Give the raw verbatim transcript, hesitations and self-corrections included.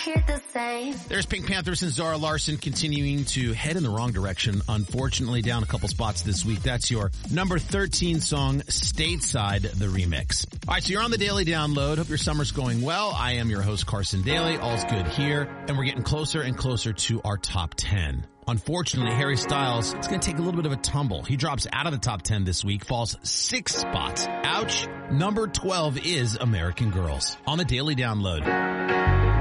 hear the same. There's Pink Panthers and Zara Larsson continuing to head in the wrong direction. Unfortunately, down a couple spots this week. That's your number thirteen song, Stateside, the remix. All right, so you're on the Daily Download. Hope your summer's going well. I am your host, Carson Daly. All's good here. And we're getting closer and closer to our top ten. Unfortunately, Harry Styles is going to take a little bit of a tumble. He drops out of the top ten this week, falls six spots. Ouch. Number twelve is American Girls on the Daily Download.